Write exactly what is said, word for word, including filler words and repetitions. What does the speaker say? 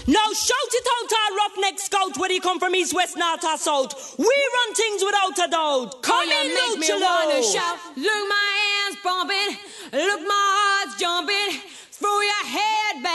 Now shout it out, our roughneck scout, whether you come from east, west, north or south. We run things without a doubt. Come oh, in, you make me Lucha wanna Low. shout. Look, my hands bumping. Look, my